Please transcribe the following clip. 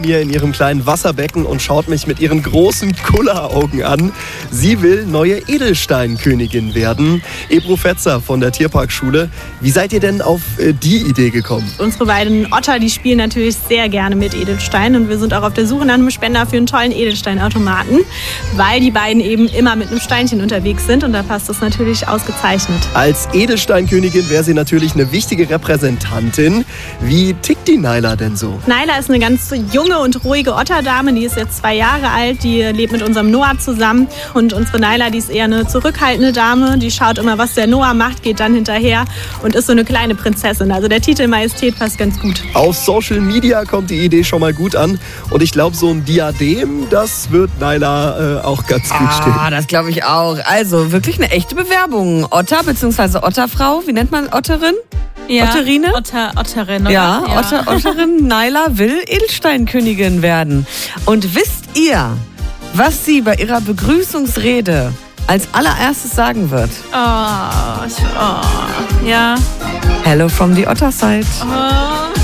Mir in ihrem kleinen Wasserbecken und schaut mich mit ihren großen Kulleraugen an. Sie will neue Edelsteinkönigin werden. Ebru Fetzer von der Tierparkschule. Wie seid ihr denn auf die Idee gekommen? Unsere beiden Otter, die spielen natürlich sehr gerne mit Edelsteinen und wir sind auch auf der Suche nach einem Spender für einen tollen Edelsteinautomaten, weil die beiden eben immer mit einem Steinchen unterwegs sind und da passt das natürlich ausgezeichnet. Als Edelsteinkönigin wäre sie natürlich eine wichtige Repräsentantin. Wie tickt die Naila denn so? Naila ist eine ganz junge und ruhige Otterdame, die ist jetzt 2 Jahre alt, die lebt mit unserem Noah zusammen und unsere Naila, die ist eher eine zurückhaltende Dame, die schaut immer, was der Noah macht, geht dann hinterher und ist so eine kleine Prinzessin. Also der Titel Majestät passt ganz gut. Auf Social Media kommt die Idee schon mal gut an und ich glaube, so ein Diadem, das wird Naila auch ganz gut stehen. Das glaube ich auch. Also wirklich eine echte Bewerbung. Otter bzw. Otterfrau, wie nennt man Otterin? Ja, Otterine? Otterin, oder? Ja, Otterin Naila will Edelsteinkönigin werden. Und wisst ihr, was sie bei ihrer Begrüßungsrede als allererstes sagen wird? Ja. Hello from the Otterside. Oh.